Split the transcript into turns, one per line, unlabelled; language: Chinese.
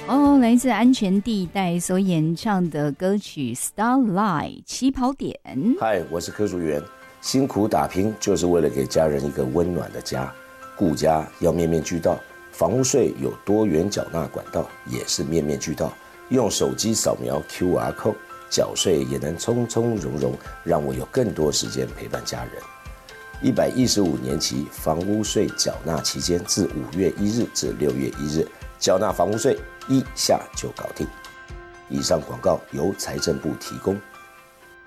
哦，来自安全地带所演唱的歌曲《Starlight》起跑点。
嗨，我是柯淑媛。辛苦打拼就是为了给家人一个温暖的家，顾家要面面俱到。房屋税有多元缴纳管道，也是面面俱到。用手机扫描 QR code， 缴税也能从从容容，让我有更多时间陪伴家人。115年期房屋税缴纳期间，自5月1日至6月1日，缴纳房屋税1下就搞定。以上广告由财政部提供。